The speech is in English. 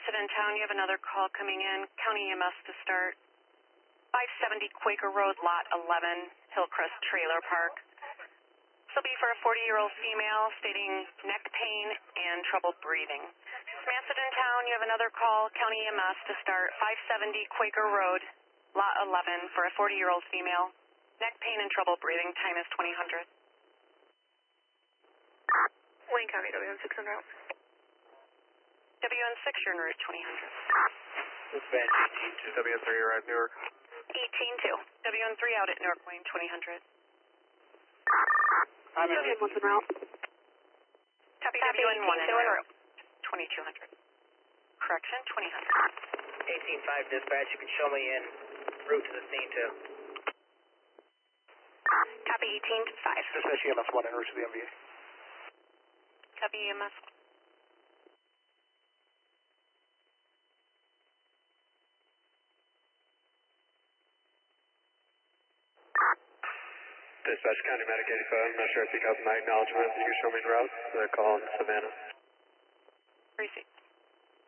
Macedon Town, you have another call coming in. County EMS to start. 570 Quaker Road, Lot 11, Hillcrest Trailer Park. This will be for a 40-year-old female stating neck pain and trouble breathing. Macedon Town, you have another call. County EMS to start. 570 Quaker Road, Lot 11, for a 40-year-old female. Neck pain and trouble breathing. Time is 2000. Wayne County, WN6 en route. WN6, you're en route 2000. Dispatch 18 to WN3, you're at Newark. 18-2. WN3 out at Newark Wayne 2000. I'm in WN1 en route. Copy WN1 en route 2200. Correction, 2000. 18-5 dispatch, you can show me en route to the scene too. Copy 18-5. Dispatch EMS 1 en route to the MVA. Copy EMS. Dispatch County Medic 85, I'm not sure if you got my acknowledgement. You can show me en route. The call in Savannah. Receipt.